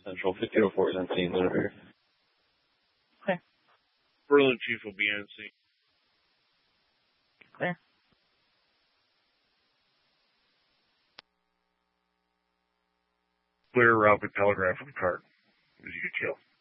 Central 1504 is NC Lunar. Clear. Berlin Chief will be NC. Clear. Clear, rapid telegraph from cart. As you can tell.